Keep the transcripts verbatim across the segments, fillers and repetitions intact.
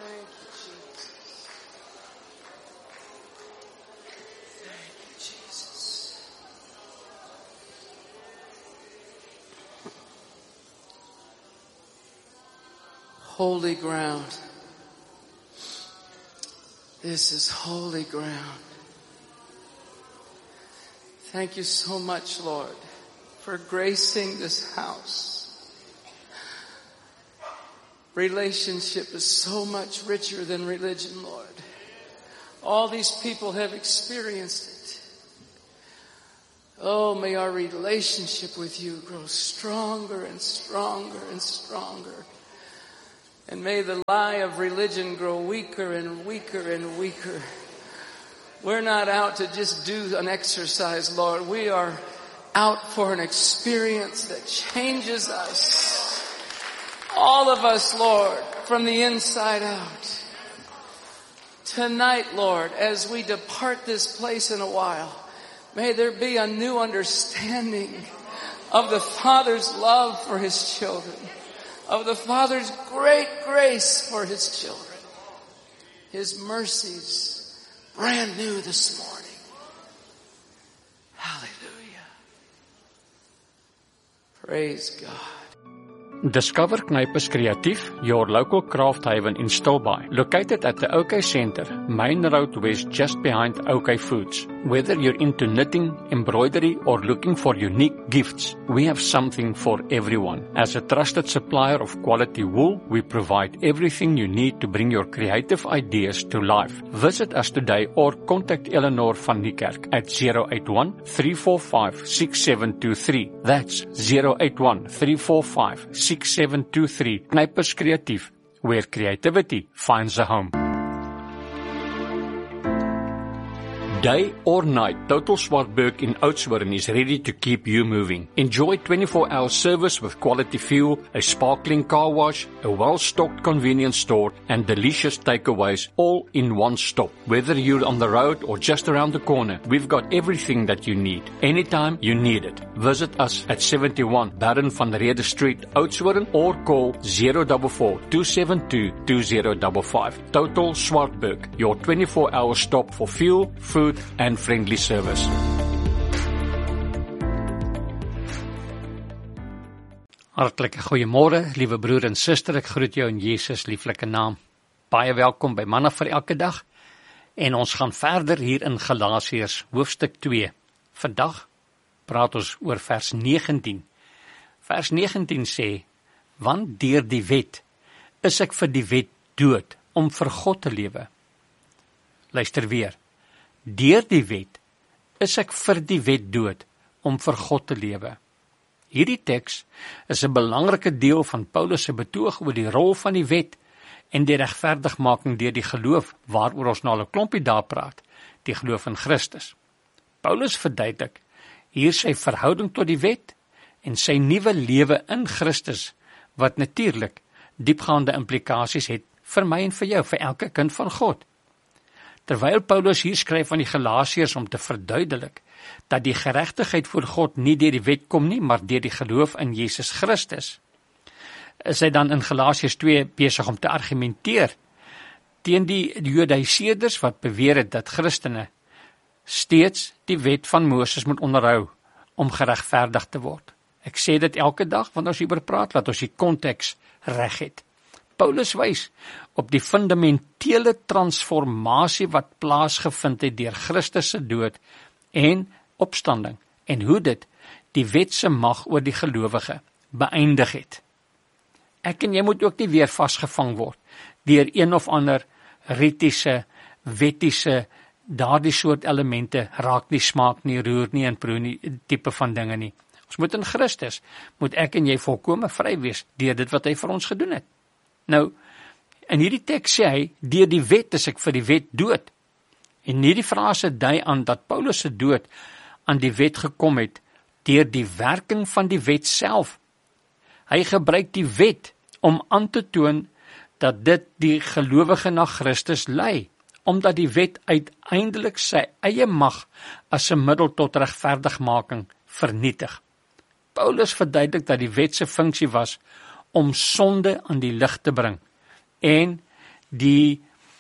Thank you, Jesus. Thank you, Jesus. Holy ground. This is holy ground. Thank you so much, Lord, for gracing this house. Relationship is so much richer than religion, Lord. All these people have experienced it. Oh, may our relationship with you grow stronger and stronger and stronger. And may the lie of religion grow weaker and weaker and weaker. We're not out to just do an exercise, Lord. We are out for an experience that changes us. All of us, Lord, from the inside out. Tonight, Lord, as we depart this place in a while, may there be a new understanding of the Father's love for His children, of the Father's great grace for His children, His mercies brand new this morning. Hallelujah. Praise God. Discover Knipers Creatief, your local craft haven in Stilbaai. Located at the OK Center, Main Road West, just behind OK Foods. Whether you're into knitting, embroidery, or looking for unique gifts, we have something for everyone. As a trusted supplier of quality wool, we provide everything you need to bring your creative ideas to life. Visit us today or contact Eleanor van Niekerk at zero eight one, three four five, six seven two three. That's zero eight one, three four five, six seven two three. Knipers Creatief, where creativity finds a home. Day or night, Total Swartberg in Oudtshoorn is ready to keep you moving. Enjoy twenty-four hour service with quality fuel, a sparkling car wash, a well-stocked convenience store, and delicious takeaways all in one stop. Whether you're on the road or just around the corner, we've got everything that you need. Anytime you need it. Visit us at seventy-one Baron van Rede Street, Oudtshoorn, or call zero four four, two seven two, two zero five five. Total Swartberg, your twenty-four hour stop for fuel, food, and friendly service. Hartlike goeiemôre, liewe broer en suster, ek groet jou in Jesus lieflike naam. Baie welkom by Manna vir elke dag. En ons gaan verder hier in Galasiërs hoofstuk twee. Vandag praat ons oor vers negentien. Vers negentien sê, want deur die wet is ek vir die wet dood om vir God te lewe. Luister weer. Deur die wet is ek vir die wet dood om vir God te lewe. Hierdie teks is 'n belangrike deel van Paulus se betoog oor die rol van die wet en die regverdigmaking deur die geloof, waaroor ons nou al 'n klompie daar praat, die geloof in Christus. Paulus verduidelik hier sy verhouding tot die wet en sy nuwe lewe in Christus, wat natuurlik diepgaande implikasies het vir my en vir jou, vir elke kind van God. Terwyl Paulus hier skryf aan die Galasiërs om te verduidelik dat die geregtigheid voor God nie deur die wet kom nie, maar deur die geloof in Jesus Christus, is hy dan in Galasiërs twee besig om te argumenteer teen die Judaiseerders wat beweer het dat Christene steeds die wet van Moses moet onderhou om geregverdig te word. Ek sê dit elke dag wanneer ons hieroor praat, laat ons die konteks reg het. Paulus wys op die fundamentele transformasie wat plaasgevind het deur Christus se dood en opstanding, en hoe dit die wet se mag oor die gelowige beëindig het. Ek en jy moet ook nie weer vasgevang word deur een of ander ritiese, wettiese, daardie soort elemente, raak nie, smaak nie, roer nie en proe nie, tipe van dinge nie. Ons moet in Christus, moet ek en jy volkome vry wees deur dit wat hy vir ons gedoen het. Nou, in hierdie teks sê hy, deur die wet is ek vir die wet dood. En hierdie frase dui aan dat Paulus se dood aan die wet gekom het deur die werking van die wet self. Hy gebruik die wet om aan te toon dat dit die gelowige na Christus lei, omdat die wet uiteindelik sy eie mag as 'n middel tot regverdigmaking vernietig. Paulus verduidelik dat die wet se funksie was om sonde aan die lig te bring en die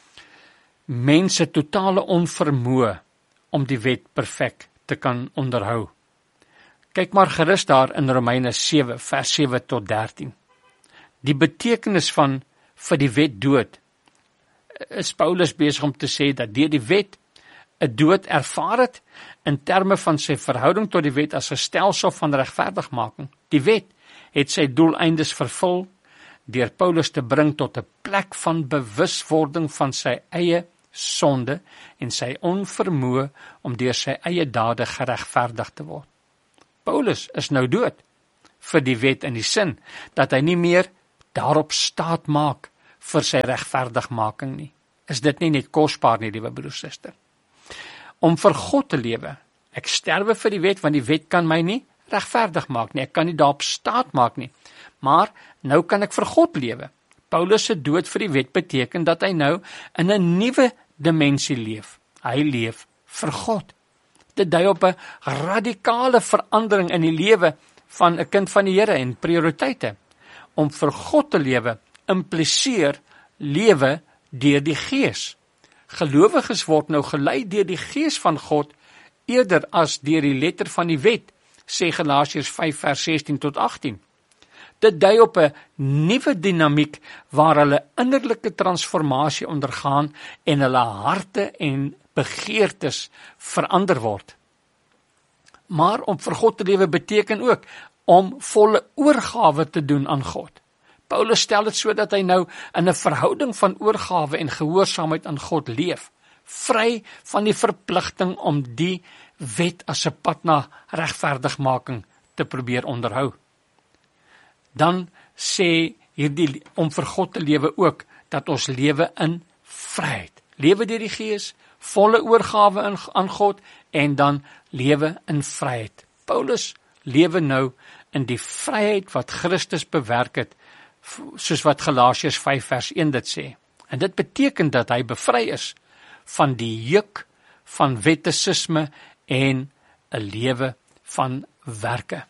mense totale onvermoë om die wet perfek te kan onderhou. Kyk maar gerus daar in Romeine sewe, vers sewe tot dertien. Die betekenis van vir die wet dood, is Paulus besig om te sê dat deur die wet 'n dood ervaar het in terme van sy verhouding tot die wet as 'n stelsel van regverdigmaking. Die wet het sy doeleindes vervul deur Paulus te bring tot 'n plek van bewuswording van sy eie sonde en sy onvermoë om deur sy eie dade geregverdig te word. Paulus is nou dood vir die wet in die sin dat hy nie meer daarop staat maak vir sy regverdigmaking nie. Is dit nie net kosbaar nie, liewe broer, suster? Om vir God te lewe, ek sterwe vir die wet, want die wet kan my nie regverdig maak nie, ek kan nie daarop staat maak nie, maar nou kan ek vir God lewe. Paulus se dood vir die wet beteken dat hy nou in 'n nuwe dimensie leef. Hy leef vir God. Dit dui op 'n radikale verandering in die lewe van 'n kind van die Here en prioriteite. Om vir God te lewe impliseer lewe deur die Gees. Gelowiges word nou gelei deur die Gees van God eerder as deur die letter van die wet, sê Galasiërs vyf vers sestien tot agtien. Dit dui op 'n nuwe dinamiek waar hulle innerlike transformasie ondergaan en hulle harte en begeertes verander word. Maar om vir God te lewe beteken ook om volle oorgawe te doen aan God. Paulus stel dit so dat hy nou in 'n verhouding van oorgawe en gehoorsaamheid aan God leef, vry van die verpligting om die wet as 'n pad na regverdigmaking te probeer onderhou. Dan sê hierdie om vir God te lewe ook dat ons lewe in vryheid. Lewe deur die Gees, volle oorgawe aan God en dan lewe in vryheid. Paulus lewe nou in die vryheid wat Christus bewerk het, soos wat Galasiërs vyf vers een dit sê. En dit beteken dat hy bevry is van die juk van wettisisme en 'n lewe van werke.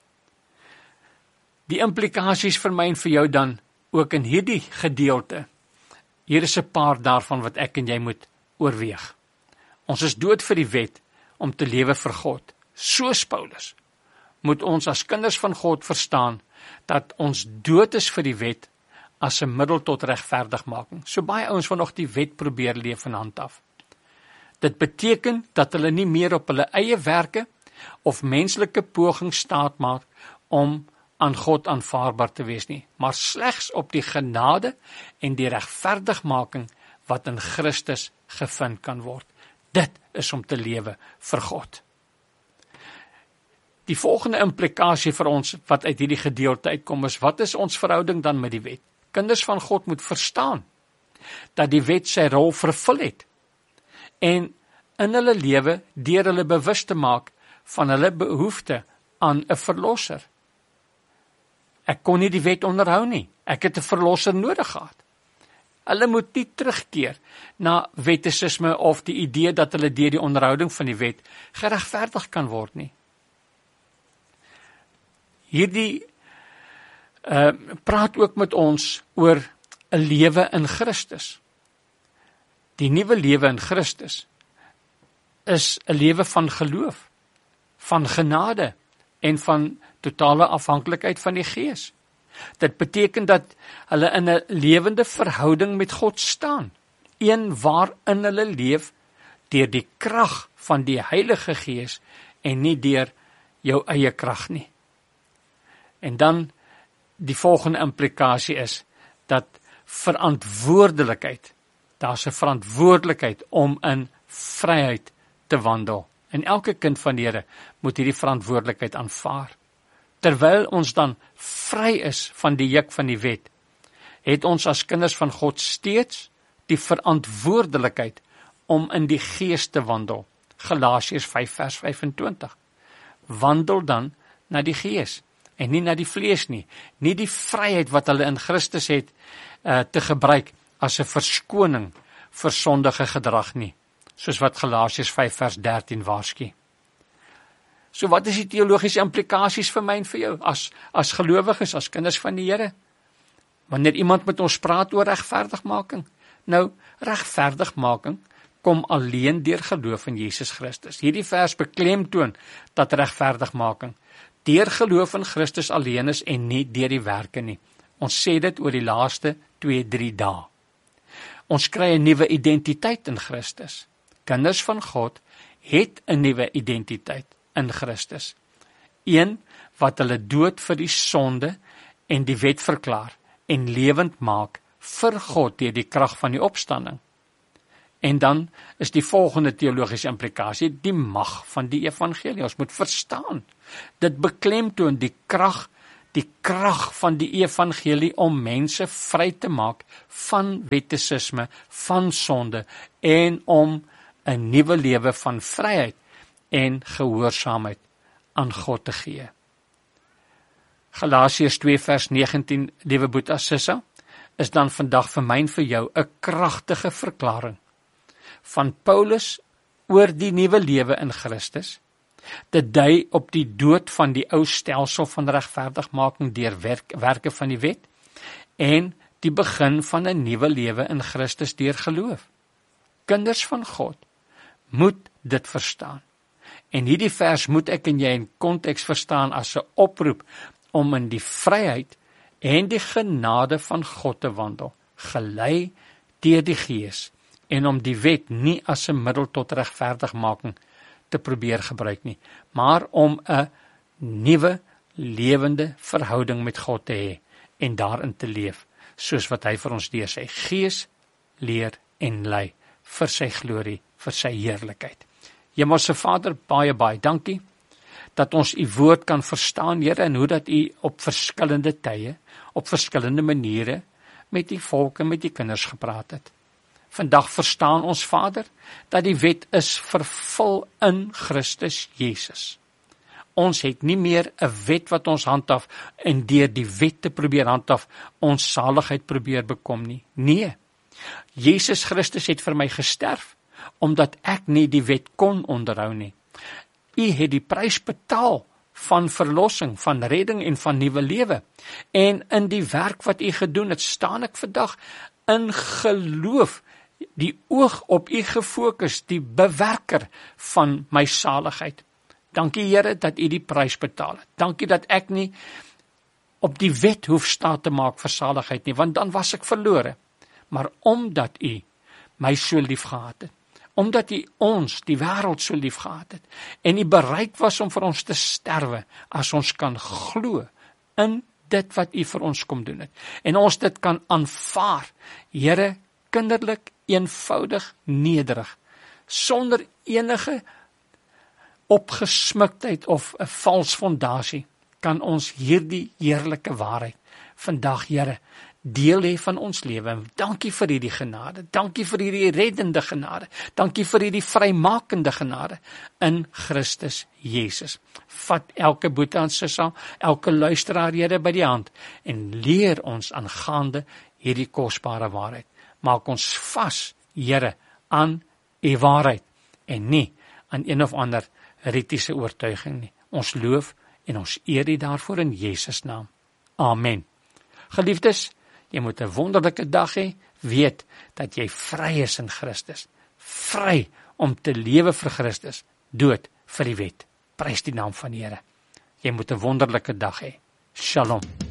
Die implikasies vir my en vir jou dan ook in hierdie gedeelte. Hier is 'n paar daarvan wat ek en jy moet oorweeg. Ons is dood vir die wet om te lewe vir God. Soos Paulus moet ons as kinders van God verstaan dat ons dood is vir die wet as 'n middel tot regverdigmaking. So baie ouens wat nog die wet probeer leef van hand af. Dit beteken dat hulle nie meer op hulle eie werke of menslike poging staat maak om aan God aanvaarbaar te wees nie, maar slegs op die genade en die regverdigmaking wat in Christus gevind kan word. Dit is om te lewe vir God. Die volgende implikasie vir ons wat uit hierdie gedeelte uitkom is, wat is ons verhouding dan met die wet? Kinders van God moet verstaan dat die wet sy rol vervul het en in hulle lewe deur hulle bewus te maak van hulle behoefte aan 'n verlosser. Ek kon nie die wet onderhou nie. Ek het 'n verlosser nodig gehad. Hulle moet nie terugkeer na wettisisme of die idee dat hulle deur die onderhouding van die wet geregverdig kan word nie. Hierdie uh, praat ook met ons oor 'n lewe in Christus. Die nuwe lewe in Christus is 'n lewe van geloof, van genade en van totale afhanklikheid van die Gees. Dit beteken dat hulle in 'n lewende verhouding met God staan, een waarin hulle leef deur die krag van die Heilige Gees en nie deur jou eie krag nie. En dan die volgende implikasie is dat verantwoordelikheid, daar's 'n verantwoordelikheid om in vryheid te wandel. En elke kind van die Here moet hierdie verantwoordelikheid aanvaar. Terwyl ons dan vry is van die juk van die wet, het ons as kinders van God steeds die verantwoordelikheid om in die Gees te wandel. Galasiërs vyf vers vyf-en-twintig. Wandel dan na die Gees en nie na die vlees nie. Nie die vryheid wat hulle in Christus het uh, te gebruik as 'n verskoning vir sondige gedrag nie, soos wat Galasiërs vyf vers dertien waarsku. So wat is die teologiese implikasies vir my en vir jou as as gelowiges, as kinders van die Here? Wanneer iemand met ons praat oor regverdigmaking, Nou, regverdigmaking kom alleen deur geloof in Jesus Christus. Hierdie vers beklemtoon dat regverdigmaking deur geloof in Christus alleen is en nie deur die werke nie. Ons sê dit oor die laaste twee, drie dae. Ons kry 'n nuwe identiteit in Christus. Kinders van God het 'n nuwe identiteit in Christus. Een wat hulle dood vir die sonde en die wet verklaar en lewend maak vir God deur die krag van die opstanding. En dan is die volgende teologiese implikasie die mag van die evangelie. Ons moet verstaan, dit beklemtoon die krag, die krag van die evangelie om mense vry te maak van wettisisme, van sonde en om 'n nuwe lewe van vryheid en gehoorsaamheid aan God te gee. Galasiërs twee vers negentien, liewe Boeta Sissa, is dan vandag vir my en vir jou 'n kragtige verklaring van Paulus oor die nuwe lewe in Christus. Dit dui op die dood van die ou stelsel van regverdigmaking deur werk, werke van die wet en die begin van 'n nuwe lewe in Christus deur geloof. Kinders van God moet dit verstaan. En hierdie vers moet ek en jy in konteks verstaan as 'n oproep om in die vryheid en die genade van God te wandel, gelei deur die Gees, en om die wet nie as 'n middel tot regverdigmaking te probeer gebruik nie, maar om 'n nuwe, lewende verhouding met God te hê en daarin te leef, soos wat hy vir ons deur sy Gees leer en lei vir sy glorie, vir sy heerlikheid. Hemelse Vader, baie baie dankie dat ons u woord kan verstaan, Here, en hoe dat u op verskillende tye, op verskillende maniere met die volk en met die kinders gepraat het. Vandag verstaan ons, Vader, dat die wet is vervul in Christus Jesus. Ons het nie meer 'n wet wat ons handhaaf en deur die wet te probeer handhaaf ons saligheid probeer bekom nie. Nee, Jesus Christus het vir my gesterf, omdat ek nie die wet kon onderhou nie. U het die prys betaal van verlossing, van redding en van nuwe lewe. En in die werk wat u gedoen het, staan ek vandag in geloof, die oog op u gefokus, die bewerker van my saligheid. Dankie Here dat u die prys betaal het. Dankie dat ek nie op die wet hoef staat te maak vir saligheid nie, want dan was ek verlore. Maar omdat u my so lief gehad het, omdat u ons, die wêreld so lief gehad het, en u bereid was om vir ons te sterwe, as ons kan glo in dit wat u vir ons kom doen het, en ons dit kan aanvaar, Here, kinderlik, eenvoudig, nederig, sonder enige opgesmiktheid of 'n vals fondasie, kan ons hierdie heerlike waarheid vandag, Here, deel hê van ons lewe. Dankie vir hierdie genade, dankie vir hierdie reddende genade, dankie vir hierdie vrymakende genade in Christus Jesus. Vat elke boeta en sissa, elke luisteraar, Here, by die hand en leer ons aangaande hierdie kosbare waarheid. Maak ons vas, Here, aan u waarheid en nie aan een of ander ritiese oortuiging nie. Ons loof en ons eer u daarvoor in Jesus naam. Amen. Geliefdes, jy moet 'n wonderlike dag hê, weet dat jy vry is in Christus, vry om te lewe vir Christus, dood vir die wet. Prys die naam van die Here. Jy moet 'n wonderlike dag hê. Shalom.